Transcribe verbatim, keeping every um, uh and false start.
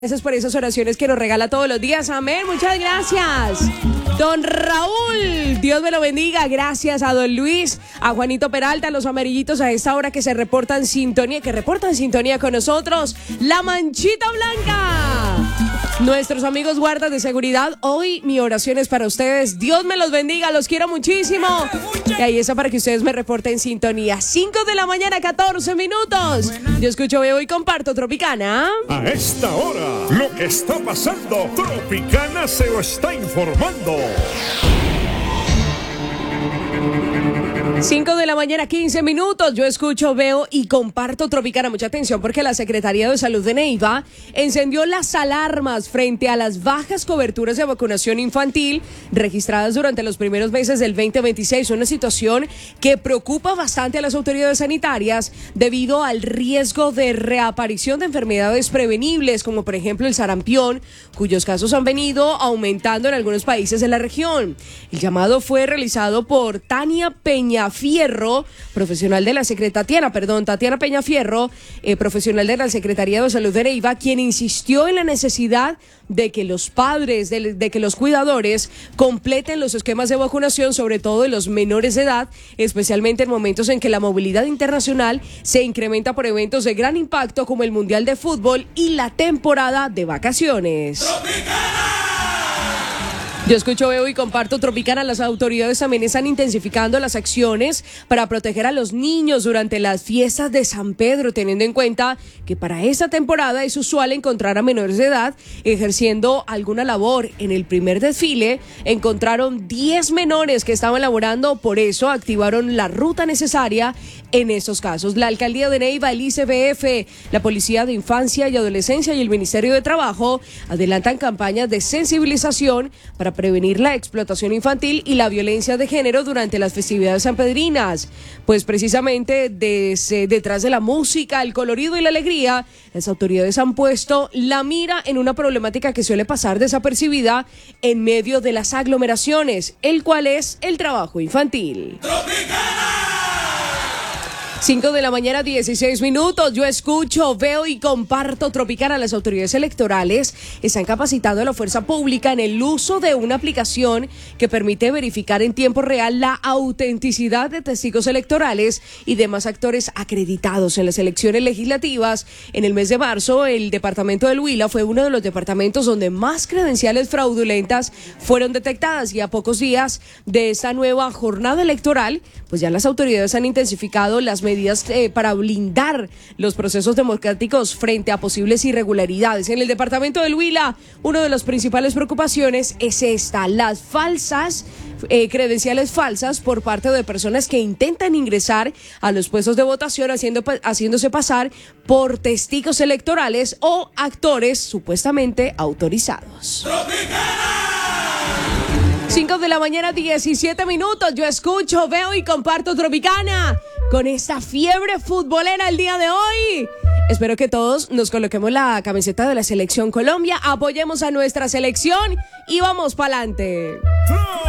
Gracias por esas oraciones que nos regala todos los días. Amén. Muchas gracias. Don Raúl, Dios me lo bendiga. Gracias a don Luis, a Juanito Peralta, a los amarillitos a esta hora que se reportan sintonía, que reportan sintonía con nosotros. La Manchita Blanca. Nuestros amigos guardas de seguridad, hoy mi oración es para ustedes. Dios me los bendiga, los quiero muchísimo. Y ahí está para que ustedes me reporten sintonía. cinco de la mañana, catorce minutos. Yo escucho, veo y comparto Tropicana. A esta hora, lo que está pasando, Tropicana se lo está informando. cinco de la mañana, quince minutos. Yo escucho, veo y comparto Tropicana. Mucha atención porque la Secretaría de Salud de Neiva encendió las alarmas frente a las bajas coberturas de vacunación infantil registradas durante los primeros meses del veinte veintiséis. Una situación que preocupa bastante a las autoridades sanitarias debido al riesgo de reaparición de enfermedades prevenibles, como por ejemplo el sarampión, cuyos casos han venido aumentando en algunos países de la región. El llamado fue realizado por Tania Peña Fierro, profesional de la Secretaría, Tatiana, perdón, Tatiana Peña Fierro, eh, profesional de la Secretaría de Salud de Neiva, quien insistió en la necesidad de que los padres, de, de que los cuidadores completen los esquemas de vacunación, sobre todo de los menores de edad, especialmente en momentos en que la movilidad internacional se incrementa por eventos de gran impacto como el Mundial de Fútbol y la temporada de vacaciones. ¡Tropicana! Yo escucho, veo y comparto Tropicana. Las autoridades también están intensificando las acciones para proteger a los niños durante las fiestas de San Pedro, teniendo en cuenta que para esta temporada es usual encontrar a menores de edad ejerciendo alguna labor. En el primer desfile encontraron diez menores que estaban laborando, por eso activaron la ruta necesaria en estos casos. La Alcaldía de Neiva, el I C B F, la Policía de Infancia y Adolescencia y el Ministerio de Trabajo adelantan campañas de sensibilización para prevenir la explotación infantil y la violencia de género durante las festividades sanpedrinas. Pues precisamente desde, detrás de la música, el colorido y la alegría, las autoridades han puesto la mira en una problemática que suele pasar desapercibida en medio de las aglomeraciones, el cual es el trabajo infantil. cinco de la mañana, dieciséis minutos. Yo escucho, veo y comparto Tropicana. Las autoridades electorales están capacitando a la fuerza pública en el uso de una aplicación que permite verificar en tiempo real la autenticidad de testigos electorales y demás actores acreditados en las elecciones legislativas. En el mes de marzo, el departamento del Huila fue uno de los departamentos donde más credenciales fraudulentas fueron detectadas, y a pocos días de esta nueva jornada electoral, pues ya las autoridades han intensificado las medidas medidas eh, para blindar los procesos democráticos frente a posibles irregularidades. En el departamento del Huila, una de las principales preocupaciones es esta: las falsas eh, credenciales falsas por parte de personas que intentan ingresar a los puestos de votación haciendo, haciéndose pasar por testigos electorales o actores supuestamente autorizados. cinco de la mañana, diecisiete minutos. Yo escucho, veo y comparto Tropicana con esta fiebre futbolera el día de hoy. Espero que todos nos coloquemos la camiseta de la Selección Colombia, apoyemos a nuestra selección y vamos para adelante.